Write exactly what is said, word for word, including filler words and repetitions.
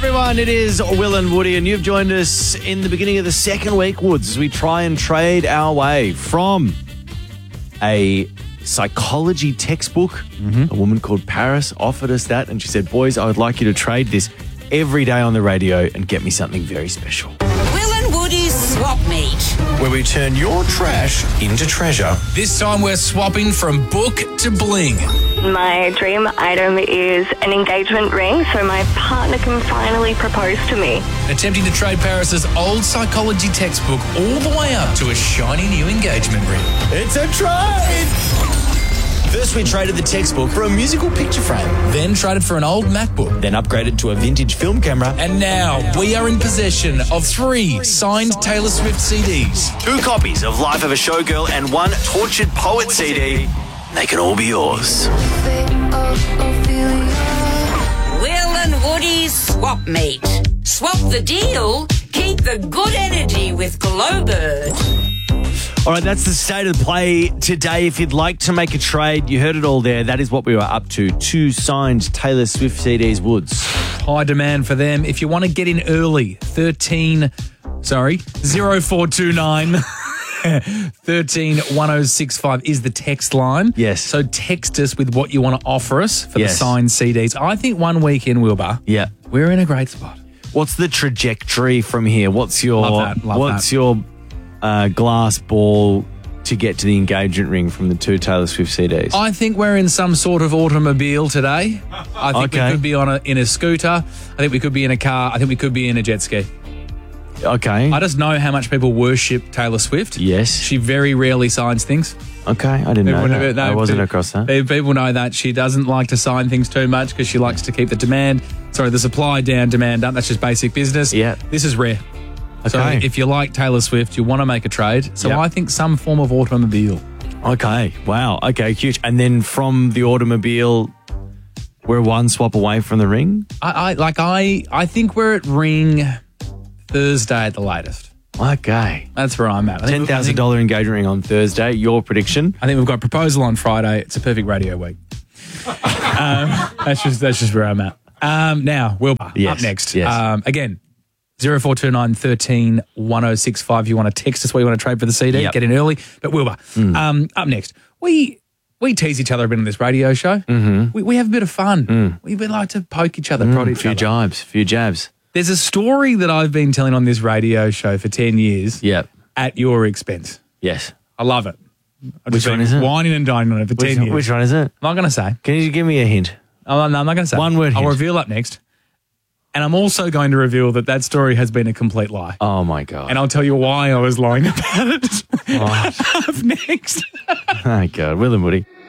everyone, it is Will and Woody, and you've joined us in the beginning of the second week, Woods, as we try and trade our way from a psychology textbook. Mm-hmm. A woman called Paris offered us that, and she said, boys, I would like you to trade this every day on the radio and get me something very special. Will and Woody's Swap Meet, where we turn your trash into treasure. This time we're swapping from book to bling. My dream item is an engagement ring so my partner can finally propose to me. Attempting to trade Paris's old psychology textbook all the way up to a shiny new engagement ring. It's a trade! First, we traded the textbook for a musical picture frame. Then traded for an old MacBook. Then upgraded to a vintage film camera. And now we are in possession of three signed Taylor Swift C Ds. Two copies of Life of a Showgirl and one Tortured Poet C D. They can all be yours. Will and Woody's Swap Meet. Swap the deal, keep the good energy with Glowbird. All right, that's the state of play today. If you'd like to make a trade, you heard it all there. That is what we were up to. Two signed Taylor Swift C Ds, Woods. High demand for them. If you want to get in early, thirteen, sorry, zero four two nine thirteen one oh six five is the text line. Yes. So text us with what you want to offer us for Yes. the signed C Ds. I think one week in, Wilbur, Yeah. we're in a great spot. What's the trajectory from here? What's your Love that, love what's that. your uh, glass ball to get to the engagement ring from the two Taylor Swift C Ds? I think we're in some sort of automobile today. I think Okay. we could be on a, in a scooter. I think we could be in a car. I think we could be in a jet ski. Okay. I just know how much people worship Taylor Swift. Yes. She very rarely signs things. Okay, I didn't know People- that. no, I wasn't pe- across that. pe- People know that she doesn't like to sign things too much because she likes to keep the demand, sorry, the supply down, demand up. That's just basic business. Yeah. This is rare. So Okay. if you like Taylor Swift, you want to make a trade. So Yep. I think some form of automobile. Okay, wow. Okay, huge. And then from the automobile, we're one swap away from the ring? I, I like I I think we're at ring Thursday at the latest. Okay. That's where I'm at. I think- ten thousand dollars engagement ring on Thursday. Your prediction? I think we've got proposal on Friday. It's a perfect radio week. um, that's just that's just where I'm at. Um, now, Wilbur, Yes, up next. yes. Um, again, zero four two nine thirteen one oh six five. You want to text us where you want to trade for the C D, Yep. get in early. But Wilbur, Mm. um, up next, we we tease each other a bit on this radio show. Mm-hmm. We, we have a bit of fun. We, we like to poke each other, prod Mm, each few other. jibes, few jabs. There's a story that I've been telling on this radio show for ten years Yep. at your expense. Yes. I love it. I've Which just one been is it? Whining and dining on it for Which, ten years. which one is it? I'm not going to say. Can you give me a hint? Oh, no, I'm not going to say. One word I'll hint. reveal up next. And I'm also going to reveal that that story has been a complete lie. Oh, my God. And I'll tell you why I was lying about it up next. Oh, God. Will and Woody.